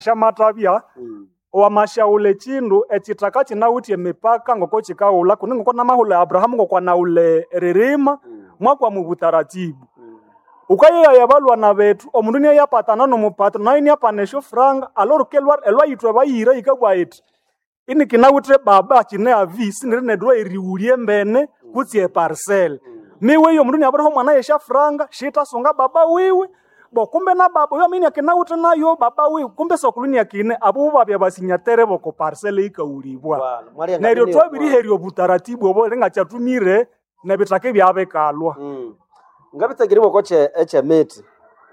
Shamatabia wamashaule chindu echitaka chinawutie mipaka ngoko chikaula kuni ngoko na mahula Abrahamu ngoko na ule ririma mwakwa mu butaratibu ukaye yabalwa na betu omundu ne yapatana no mupatro nayo ne panesho franga aloro kelwa elwa yitwe bayira ikabwa iti ini kinawutre baba chine avisi nirine dro iriulie mbene kutie parcel miwe yo mundu ne Abrahamu mwana yesha franga shita songa baba wiwe bo kumbe na baba yo mini akinawutre nayo baba wiwe kumbe sokuluni yakine abo babya basinyatere boko parcel ikaulibwa neryo twabiri herio butaratibu obo lenga chatumire na bitake byabe kalwa ngabitagirimo koche echemeti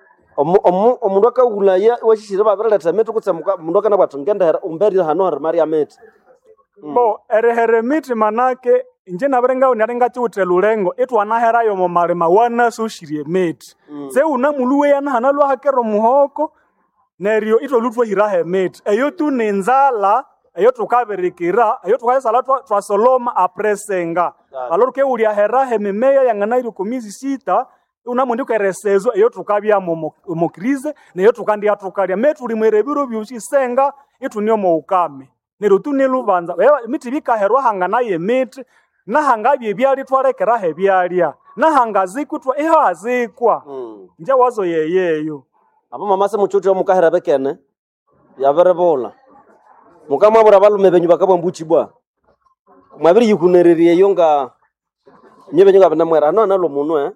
omundu akagulaya washishira babireta meti kutsemuka mundu akana batungenda umberi hano har Maria meti bo erehere miti manake nje nabarenga unarenga chiute lulengo etwana hera yo momarema wana sushirie meti se una muluwe yana hanalwa hakero muhoko neryo ito lutwa hirahe meti eyo tu nenzala eyo tukaberikira eyo tukayesala twa soloma apresenga aloro ke ulia herahe mimea yangana iri kumizi sita unamundi keresezo eyo tukabya mu krize neyo tukandi atukalya metu limwerebiro byuchisenga itunyo mu ukame nero tunilubanza miti bikaherwa hangana ye miti na hangabye byali twalekera he byalya na hangazikutwa eho azikwa nje wazo yeyeyo abo mama se muchuti omukahera bekene yaberebola mukama bora balume benyu bakabwa mbuchi bwa mwabiri yikunererie yonga nyebe nyanga banamwera no nalo munwe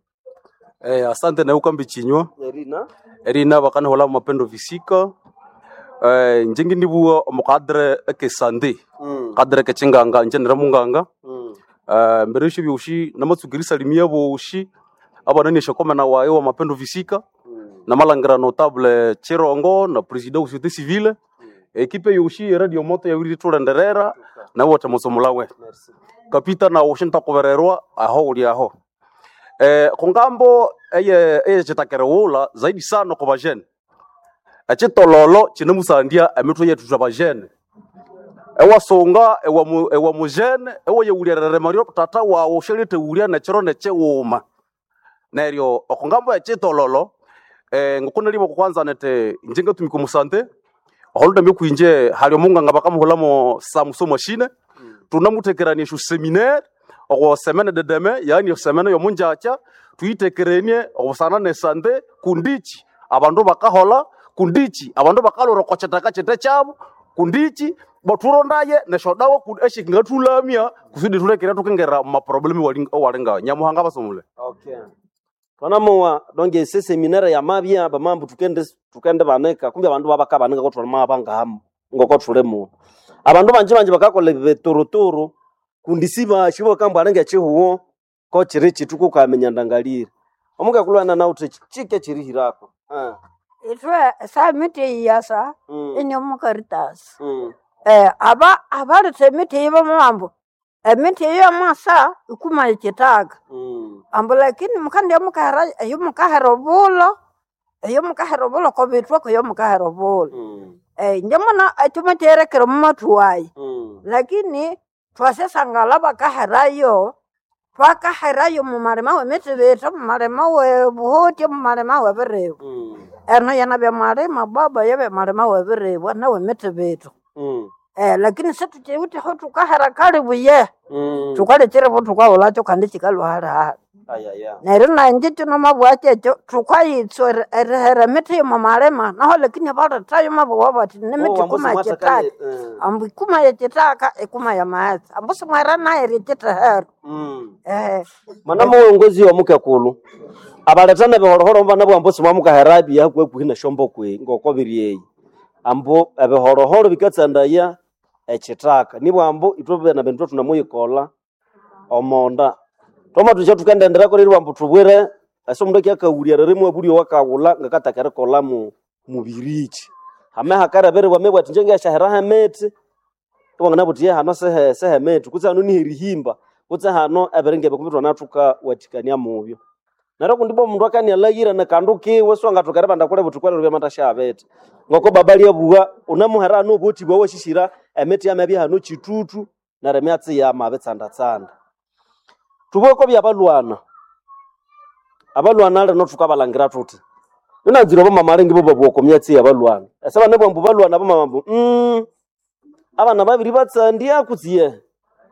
asante na ukambi chinywa erina bakana hola mapendo visika njengi ndibuwa omukadre ke sande kadre ke chinganga njenera munganga mbereshi byushi namatsugirisa limia boshi abanani shakoma na wayo wa mapendo visika na malangira notable Chirongo na president société civile ekipe yushi radio moto ya wiri tulenderera na wote musomulawe kapita na ushinta kubererwa aho uli aho kongambo eye chitakerewula zaidi sana kwa bajene achitololo chinemusandia ameto yetu za bajene ewa songa ewa mujene ewa yewulirere mario tata wa ushelete ulia na chirone cheuma neryo kongambo achitololo ngokuna libo kwanza nete njenga tumiko musante holda mekuinje halyo munganga bakamuholamo samuso machine tunamutekerania shu seminaire ogo semaine de demain yani semaine yo munjacha tuitekerenie obusana ne sante kundichi abandu bakahola kundichi abandu bakaloro kochitaka chete chabo kundichi baturondaye ne shodawo eshingathulamia kusudi tulekera tukengera ma problem walinga nyamuhanga basomule okay Panamoa donge se seminaire ya mabya bamambu tukende baneka kumbe abandu babaka baneka ko twalama banga ham ngoko tulemo abandu banje bakakole betorotoro kundisiba shibo kamba anenge chihuo ko chirichi tukukamenya ndangalire omuka kulwana na uti chike chirihirako itwe sa miti yasa inyo mukaritas aba miti yiba mambo emiti yo masa ukuma chitaga ambo lakini mukandi mukahara yo mukahara ko bitwa ko yo mukahara bulo njamana atumaterekero mumatuwai lakini twasesa ngala bakaharayo pakaharayo mumarema we miti beta mumarema we buhoti mumarema we berewo eno yana be marema baba yabe marema we berewo na we miti beta lakini sasa tuute hotu kahara karibu ye tukale tere botu kwa olacho kandi chikalwara na rina njitu no mabwache tukai tsore erera meti mamarema naho lakini bado tayo mabwa ne meti kuma chitaka ambu kuma ya chitaka kuma ya maatha ambuso mwara na eri chitahero manamo ngozi wa mukakulu abaletana behorohoro mbana bwa ambuso mwamuka herabi yakwe kuhina shombo kwe ngokobiriye ambo abehorohoro bikatsandaya echitaka nibo ambo itobe na bento tunamoyikola omonda toma tuja tukendendera ko riri wambu tubwire asomundo kyakawuria reremo aburi wakawula ngakatakere kola mu mubirichi hame hakara bere wamebwa tinjenge shahera hamete tubangana butiye hano sehe metu kutsa no nihirihimba kutsa hano aberenge bekubitwa natuka watikania mubyo naro kundibo mundu akani alagira na kanduki weswanga tukareba ndakole butukwale rubya matasha abete ngoko babali abuga unamuhera no boti bwa washishira emeti ya mabi hano chitutu na remyatsi ya mabetsanda tsanda tuboko bya abalwana le no tukabalangira tuti unanzira abamama alengi bo babuokomyatsi abalwana ese bane bwambu balwana abamama mbu abana babiri batsandia kutsiye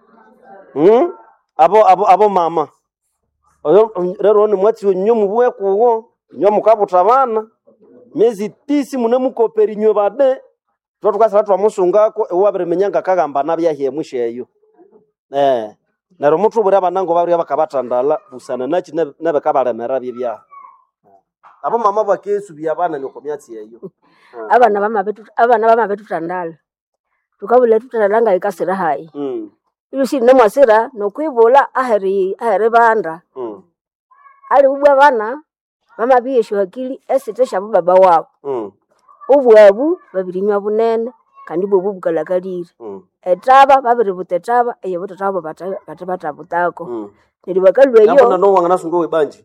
abo mama oyo rero ni mwatsi onyo mubuye kuwo nyo mukabuta bana miezi 9 mune mukoperi nyo bade tukasala twamusungako ewabere menyanga kagamba nabyahiye mwisheyo naro muthu buri abanango bari bakabatandala busana nachi nabe kabalemera bibya abo mama bakesu byabana nyokomyatsi yeyo abana bama betu tandala tukabule tutandalanga ikasira hai ilusi nemwasira nokwibula aheri banda ali ubwa bana mama biyesho akili esitesha baba wabo ubwabu babirinywa bunene kandi bwo bukalakalire etaba babiri butetaba eye butetaba bataba butako nili bakalwe yo nabona no wanga nasungo webanji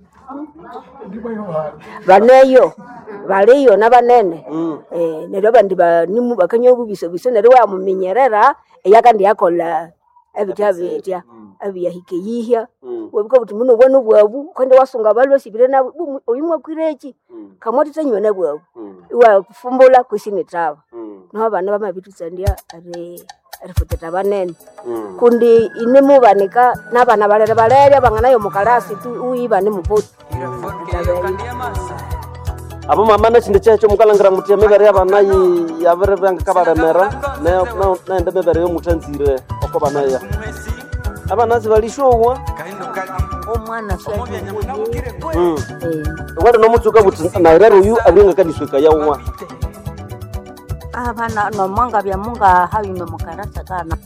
baneyo baliyo nabanene nero bandi banimu bakanyo bubiso biso nero wa mumenyerera eyakandi yakola ebitya abiyahike yihya webuka buti muno bwano bwabu kandi wasunga balwe sibire na oyimwe kwireki kamoti tanywe na bwabu iwa kufumbula kusinetaba no bana bamabitutsandia arifuteta banene kundi inemu banika nabana balere banganayo mukalasi tu uyiba ne muputi abo mama na chinde checho mukalangira mutia mebere abana yabere banga kabaremera na ende mebere yo mutanzire oko banaya abana zibalishogwa omwana swaje wale no mutsuka buti na rero yu abringa kadisweka yawa abana no manga bya munga hayume mukarasa kana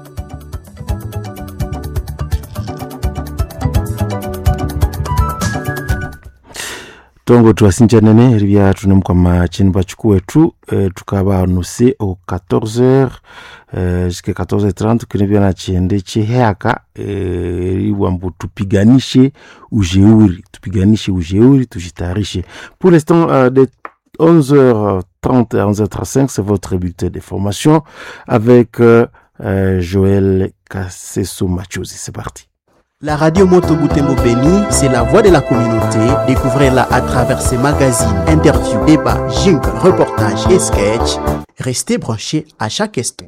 tongo twasinjanene ribya tunemukwa machini bachukue tu tukaba annoncé au 14h jusqu'à 14h30 kunebya na chiende chiheka riwambu tupiganishe ujeuri tujitarishe pour l'instant de 11h30 à 11h35 c'est votre bulletin de formation avec Joël Kasseso Machozi. C'est parti. La radio Moto Butembo Beni, c'est la voix de la communauté. Découvrez-la à travers ses magazines, interviews, débats, jingles, reportages et sketchs. Restez branchés à chaque instant.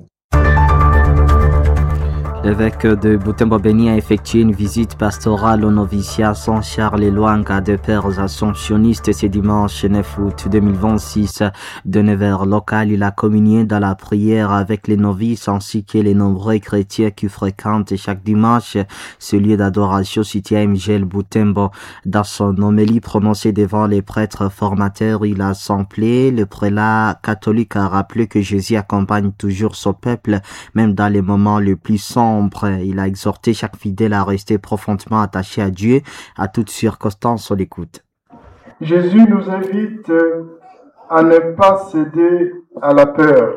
L'évêque de Butembo Beni a effectué une visite pastorale au noviciat Saint-Charles et Luanga de pères assomptionnistes ce dimanche 9 août 2026. De 9h local, il a communié dans la prière avec les novices ainsi que les nombreux chrétiens qui fréquentent chaque dimanche ce lieu d'adoration situé à Mgel Butembo. Dans son homélie prononcée devant les prêtres formateurs, il a samplé. Le prélat catholique a rappelé que Jésus accompagne toujours son peuple, même dans les moments les plus sombres. Il a exhorté chaque fidèle à rester profondément attaché à Dieu à toutes circonstances. On l'écoute. Jésus nous invite à ne pas céder à la peur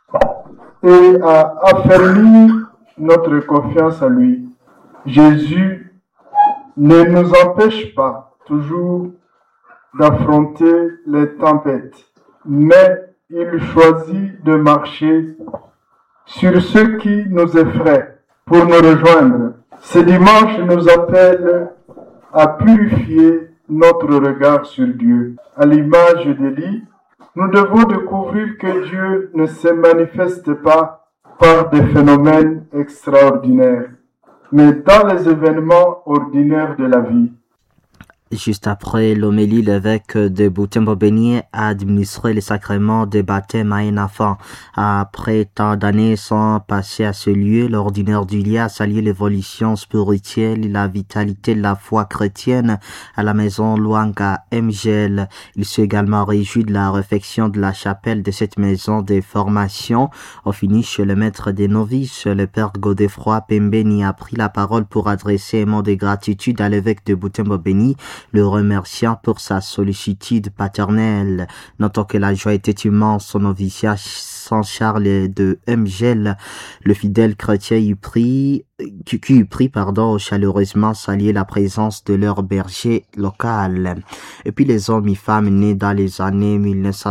et à affermir notre confiance en lui. Jésus ne nous empêche pas toujours d'affronter les tempêtes, mais il choisit de marcher sur ce qui nous effraie pour nous rejoindre. Ce dimanche nous appelle à purifier notre regard sur Dieu. À l'image d'Élie, nous devons découvrir que Dieu ne se manifeste pas par des phénomènes extraordinaires, mais dans les événements ordinaires de la vie. Juste après l'homélie, l'évêque de Butembo Beni a administré les sacrements de baptême à un enfant. Après tant d'années sans passer à ce lieu, l'ordinaire du lieu a salué l'évolution spirituelle et la vitalité de la foi chrétienne à la maison Luanga Mgel. Il s'est également réjoui de la réfection de la chapelle de cette maison de formation. Au finish, le maître des novices, le père Godefroy Pembeni, a pris la parole pour adresser un mot de gratitude à l'évêque de Butembo Beni, le remerciant pour sa sollicitude paternelle. Notons que la joie était immense au noviciat Saint-Charles de Mgel. Le fidèle chrétien y prie qui prit chaleureusement saluer la présence de leur berger local. Et puis les hommes et femmes nés dans les années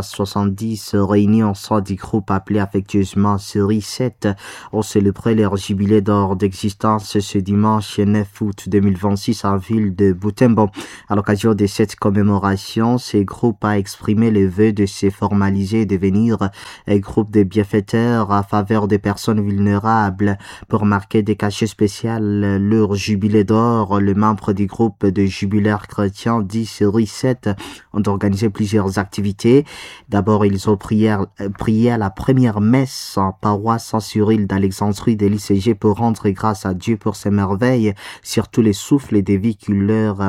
1970 réunis en sein du groupe appelé affectueusement Série 7 ont célébré leur jubilé d'or d'existence ce dimanche 9 août 2026 en ville de Butembo. À l'occasion de cette commémoration, ce groupe a exprimé le vœu de se formaliser et devenir un groupe de bienfaiteurs à faveur des personnes vulnérables. Pour marquer des cachets spécial leur jubilé d'or, les membres du groupe de jubilaires chrétiens dit Série 7 ont organisé plusieurs activités. D'abord, ils ont prié à la première messe en paroisse Saint-Cyril d'Alexandrie de l'ICG pour rendre grâce à Dieu pour ses merveilles, sur tous les souffles et des vies qu'il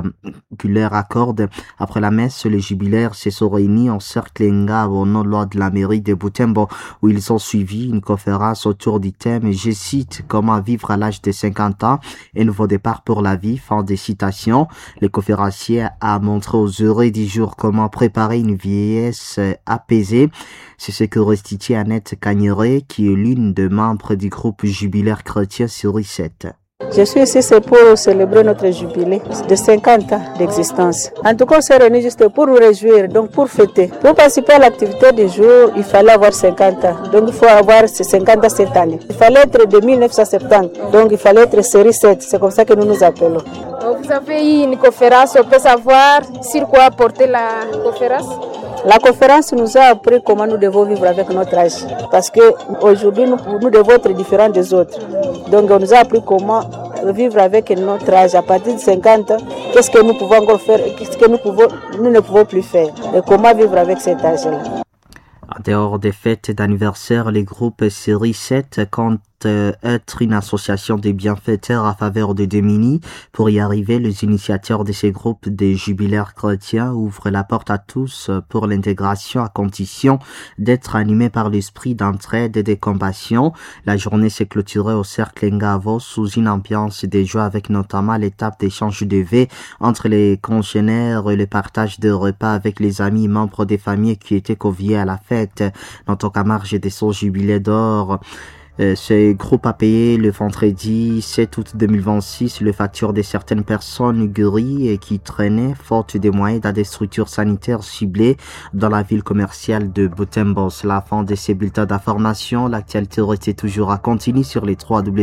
leur accorde. Après la messe, les jubilaires se sont réunis en cercle Ngab au nom de la mairie de Butembo, où ils ont suivi une conférence autour du thème, je cite, comment vivre à l'âge de 50 ans, un nouveau départ pour la vie, fin des citations. Le conférencier a montré aux heureux du jour comment préparer une vieillesse apaisée. C'est ce que restitue Annette Cagneret, qui est l'une des membres du groupe jubilaire chrétien Série 7. Je suis ici c'est pour célébrer notre jubilé de 50 ans d'existence. En tout cas, on s'est réunis juste pour nous réjouir, donc pour fêter. Pour participer à l'activité du jour, il fallait avoir 50 ans. Donc il faut avoir ces 50 ans cette année. Il fallait être de 1970, donc il fallait être série 7. C'est comme ça que nous nous appelons. Vous avez eu une conférence, on peut savoir sur quoi porter la conférence? La conférence nous a appris comment nous devons vivre avec notre âge. Parce qu'aujourd'hui, nous devons être différents des autres. Donc, on nous a appris comment vivre avec notre âge. À partir de 50 ans, qu'est-ce que nous pouvons encore faire et qu'est-ce que nous ne pouvons plus faire. Et comment vivre avec cet âge-là. En dehors des fêtes d'anniversaire, les groupes Série 7 comptent être une association de bienfaiteurs à faveur des démunis. Pour y arriver, les initiateurs de ces groupes de jubilaires chrétiens ouvrent la porte à tous pour l'intégration à condition d'être animés par l'esprit d'entraide et de compassion. La journée s'est clôturée au cercle Ngavo sous une ambiance de joie avec notamment l'étape d'échange de vœux entre les congénères et le partage de repas avec les amis et membres des familles qui étaient conviés à la fête. Donc à marge de son jubilé d'or, ce groupe a payé le vendredi 7 août 2026 le facture de certaines personnes guéries et qui traînaient faute de moyens dans des structures sanitaires ciblées dans la ville commerciale de Butembo. C'est la fin de ces bulletins d'information. L'actualité reste toujours à continuer sur les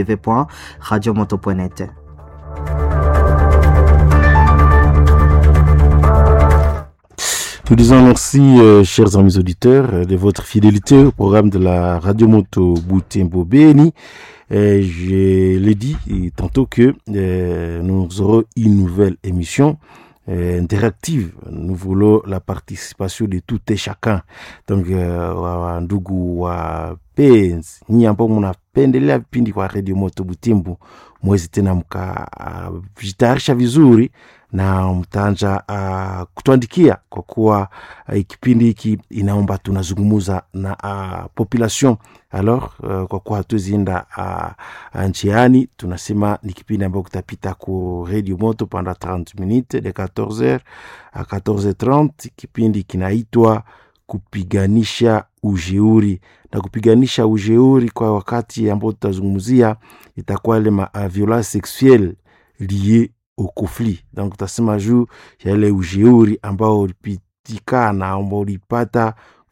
www.radiomoto.net. Nous disons merci, chers amis auditeurs, de votre fidélité au programme de la Radio Moto Butembo Beni. Je l'ai dit tantôt que nous aurons une nouvelle émission interactive. Nous voulons la participation de tout et chacun. Donc, ndugu wapenzi, nyinyi ambao mnapendelea vipindi kwa Radio Moto Butembo, mwezi tena mkajitayarisha vizuri na mtaanza kutuandikia kwa kuwa kipindi hiki inaomba tunazungumuza na population. Alors kwa kuwa hatuzienda njiani, tunasema ni kipindi ambacho kitapita ku Radio Moto pendant 30 minutes de 14h à 14h30. Kipindi kinaitwa kupiganisha ujeuri, na kupiganisha ujeuri kwa wakati ambao tutazungumzia itakuwa ile violence sexuelle liée au conflit. Donc tutasema juu ya ile ujeuri ambao ulipitikana ambao ulipata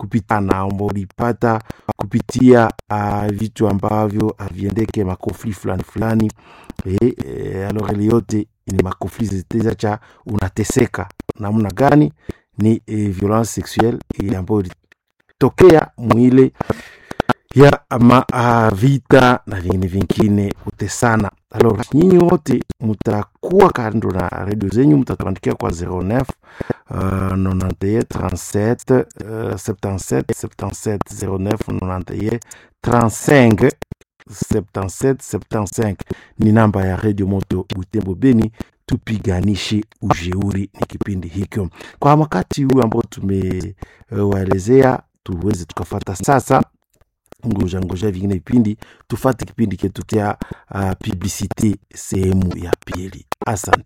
kupitia vitu ambavyo haviendeke makonflit fulani. Alors ile yote ni makonflit zitacha unateseka namna gani? Ni violence sexuelle ambayo ilitokea mwile ya vita na vingine kutesana. Alors nyinyi wote mtakuwa kando na radio zenyu, mtatuandikia kwa 09 91 37 77 77 09 91 35 77 75 ni namba ya Radio Moto Butembo Beni. Tupiganishe ujeuri ni kipindi hikyo. Kwa wakati huu ambao tumewaelezea, tuweze tukafata sasa ngoja vingine vipindi, tufate kipindi ketu tia publicité sehemu ya pili. Asante.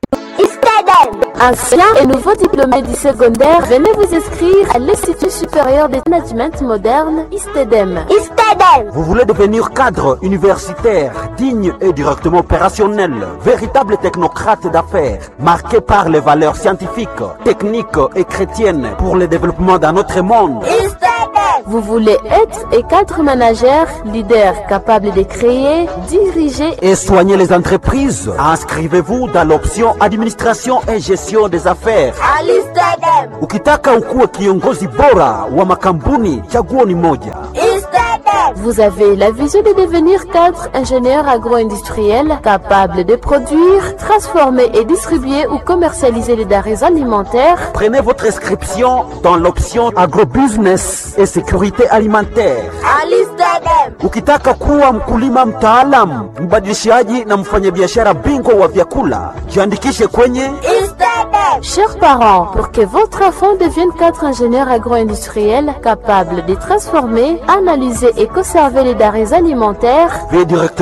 Anciens et nouveaux diplômés du secondaire, venez vous inscrire à l'Institut supérieur de management moderne, ISTEDEM. Vous voulez devenir cadre universitaire, digne et directement opérationnel, véritable technocrate d'affaires, marqué par les valeurs scientifiques, techniques et chrétiennes pour le développement d'un autre monde. Vous voulez être et cadre manager, leader capable de créer, diriger et soigner les entreprises. Inscrivez-vous dans l'option administration et gestion des affaires. Ukitaka ukuwe kiongozi bora wa makampuni, chaguo ni moja. Vous avez la vision de devenir cadre ingénieur agro-industriel capable de produire, transformer et distribuer ou commercialiser les denrées alimentaires. Prenez votre inscription dans l'option agrobusiness et sécurité alimentaire. Ukitaka kuwa mkulima mtaalamu, mbadilishaji na mfanyabiashara bingwa wa vyakula, jiandikishe kwenye Chers parents, pour que votre enfant devienne cadre ingénieur agro-industriel capable de transformer, analyser et conserver les denrées alimentaires, veuillez directement